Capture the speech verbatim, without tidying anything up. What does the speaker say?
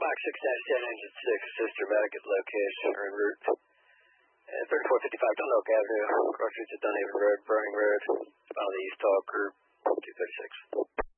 Box six dash ten, engine six, sister medic at location, or en route. Uh, thirty-four fifty-five Dunlock Avenue, cross streets of Dunhaven Road, Burning Road, follow the East Talk Group two thirty-six.